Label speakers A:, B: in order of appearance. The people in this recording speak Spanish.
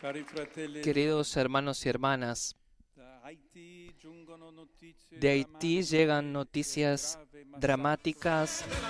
A: Queridos hermanos y hermanas, de Haití llegan noticias dramáticas